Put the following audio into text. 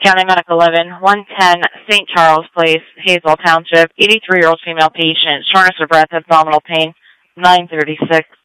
County Medic 11, 110 St. Charles Place, Hazel Township, 83-year-old female patient, shortness of breath, abdominal pain, 936.